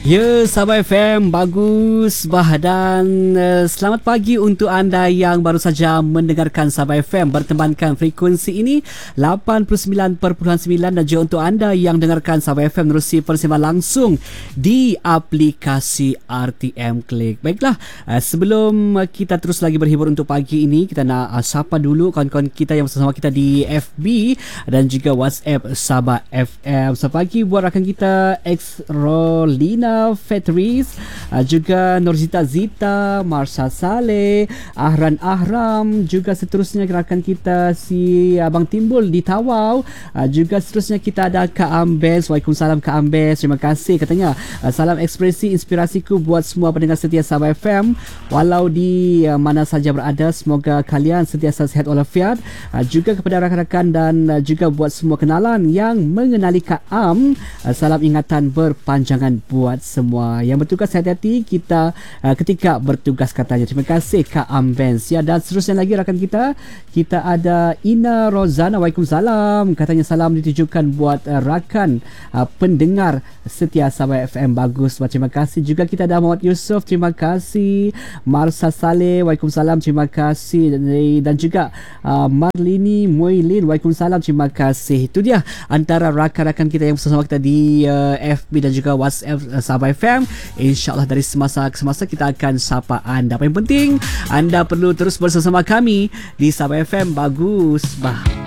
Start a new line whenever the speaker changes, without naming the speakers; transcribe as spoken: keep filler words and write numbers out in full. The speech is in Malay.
Ya, Sabah F M, bagus bah dan uh, selamat pagi untuk anda yang baru saja mendengarkan Sabah F M bertemankan frekuensi ini lapan puluh sembilan perpuluhan sembilan, dan juga untuk anda yang dengarkan Sabah F M menerusi persembahan langsung di aplikasi R T M Click. Baiklah, uh, sebelum kita terus lagi berhibur untuk pagi ini, kita nak uh, sapa dulu kawan-kawan kita yang bersama kita di F B dan juga WhatsApp Sabah F M. Selamat pagi buat rakan kita X Rolina Fetris, uh, juga Norzita Zita, Marsha Saleh, Ahran Ahram, juga seterusnya rakan kita si Abang Timbul di Tawau, uh, juga seterusnya kita ada Kak Ambes. Waalaikumsalam Kak Ambes, terima kasih katanya. Uh, salam ekspresi inspirasiku buat semua pendengar setia Sabah F M walau di uh, mana saja berada, semoga kalian sentiasa sihat walafiat. Uh, juga kepada rakan-rakan dan uh, juga buat semua kenalan yang mengenali Kak Am, uh, salam ingatan berpanjangan buat semua yang bertugas. Hati-hati kita uh, ketika bertugas katanya. Terima kasih Kak Ambens ya. Dan seterusnya lagi rakan kita, kita ada Ina Rozana. Waalaikumsalam, katanya salam ditujukan buat uh, rakan uh, pendengar setia Sabah F M. Bagus, terima kasih. Juga kita ada Muhammad Yusof, terima kasih. Marsa Saleh, waalaikumsalam, terima kasih. Dan juga uh, Marlini Moilin, waalaikumsalam, terima kasih. Itu dia antara rakan-rakan kita yang bersama kita di uh, F B dan juga WhatsApp uh, Sabah F M. InsyaAllah dari semasa ke semasa kita akan sapa anda. Apa yang penting, anda perlu terus bersama kami di Sabah F M. Bagus bah.